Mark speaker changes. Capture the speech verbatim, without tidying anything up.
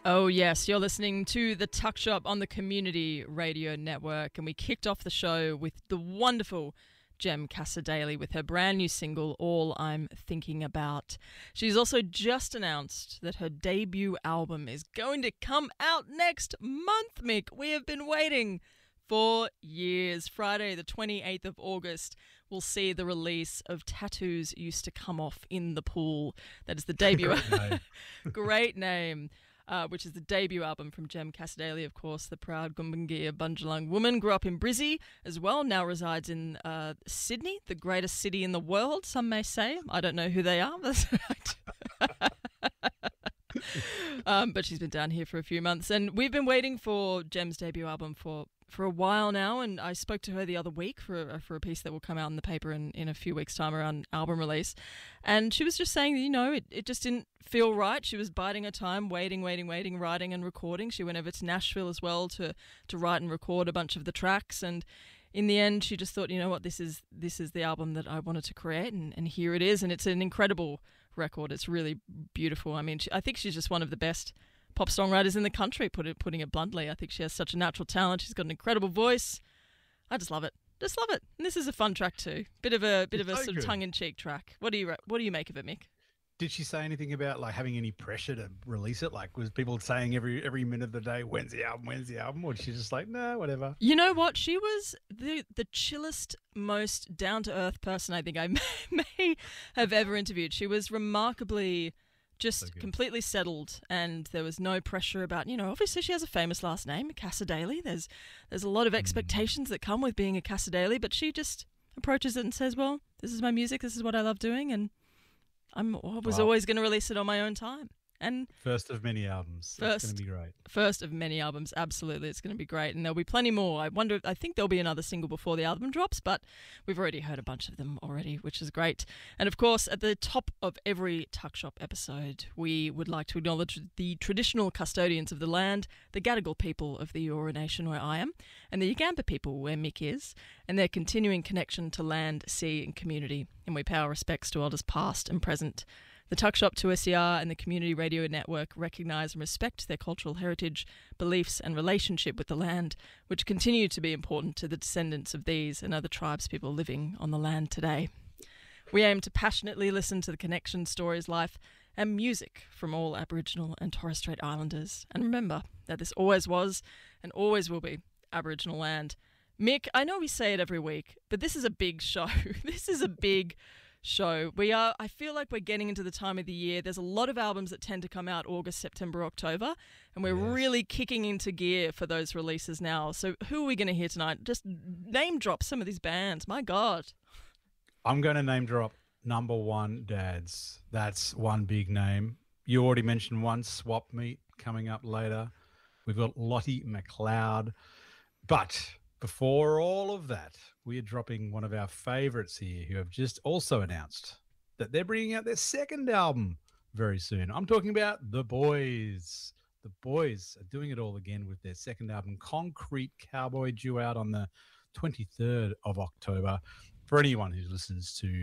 Speaker 1: Oh, yes. You're listening to The Tuck Shop on the Community Radio Network. And we kicked off the show with the wonderful Jem Cassar-Daley with her brand new single, All I'm Thinking About. She's also just announced that her debut album is going to come out next month, Mick. We have been waiting for years. Friday, the twenty-eighth of August, we'll see the release of Tattoos Used to Come Off in the Pool. That is the debut.
Speaker 2: Great name.
Speaker 1: Great name. Uh, which is the debut album from Jem Cassar-Daley, of course, the proud Gumbaynggirr Bundjalung woman. Grew up in Brizzy as well, now resides in uh, Sydney, the greatest city in the world, some may say. I don't know who they are. That's right. um, but she's been down here for a few months. And we've been waiting for Jem's debut album for for a while now, and I spoke to her the other week for a, for a piece that will come out in the paper in, in a few weeks' time around album release. And she was just saying, you know, it, it just didn't feel right. She was biding her time, waiting, waiting, waiting, writing and recording. She went over to Nashville as well to, to write and record a bunch of the tracks. And in the end, she just thought, you know what, this is this is the album that I wanted to create, and, and here it is. And it's an incredible record. It's really beautiful. I mean, she, I think she's just one of the best pop songwriters in the country, put it, putting it bluntly. I think she has such a natural talent. She's got an incredible voice. I just love it. Just love it. And this is a fun track too. Bit of a bit
Speaker 2: It's
Speaker 1: of a
Speaker 2: so
Speaker 1: sort of
Speaker 2: good.
Speaker 1: tongue-in-cheek track. What do you re- What do you make of it, Mick?
Speaker 2: Did she say anything about like having any pressure to release it? Like, was people saying every every minute of the day, "When's the album? When's the album?" Or was she just like, "No, whatever"?
Speaker 1: You know what? She was the the chillest, most down-to-earth person I think I may, may have ever interviewed. She was remarkably just
Speaker 2: So good.
Speaker 1: completely settled, and there was no pressure about, you know, obviously she has a famous last name, Cassar-Daley. There's there's a lot of expectations that come with being a Cassar-Daley, but she just approaches it and says, well, this is my music, this is what I love doing, and I'm, I was
Speaker 2: Wow.
Speaker 1: always going to release it on my own time. And
Speaker 2: First of many albums. It's
Speaker 1: First.
Speaker 2: going to be great.
Speaker 1: first of many albums, absolutely. It's going to be great, and there'll be plenty more. I wonder, I think there'll be another single before the album drops, but we've already heard a bunch of them already, which is great. And of course, at the top of every Tuck Shop episode, we would like to acknowledge the traditional custodians of the land, the Gadigal people of the Eora Nation, where I am, and the Yugambeh people, where Mick is, and their continuing connection to land, sea, and community. And we pay our respects to elders past and present. The Tuck Shop, two S E R, and the Community Radio Network recognise and respect their cultural heritage, beliefs and relationship with the land, which continue to be important to the descendants of these and other tribes people living on the land today. We aim to passionately listen to the connection, stories, life and music from all Aboriginal and Torres Strait Islanders. And remember that this always was and always will be Aboriginal land. Mick, I know we say it every week, but this is a big show. This is a big show. We are, I feel like we're getting into the time of the year. There's a lot of albums that tend to come out August, September, October, and we're
Speaker 2: Yes.
Speaker 1: really kicking into gear for those releases now. So who are we going to hear tonight? Just name drop some of these bands. My God.
Speaker 2: I'm going to name drop number one dads. That's one big name. You already mentioned one, Swap Meet, coming up later. We've got Lottie McLeod. But before all of that, we are dropping one of our favourites here who have just also announced that they're bringing out their second album very soon. I'm talking about The Boys. The Boys are doing it all again with their second album, Concrete Cowboy, due out on the twenty-third of October. For anyone who listens to